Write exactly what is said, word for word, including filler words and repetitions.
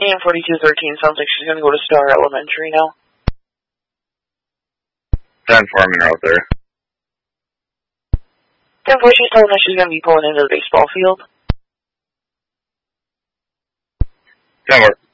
A M forty-two thirteen sounds like she's going to go to Star Elementary now. ten four, I'm out there. ten four, she's telling us she's going to be pulling into the baseball field. ten four.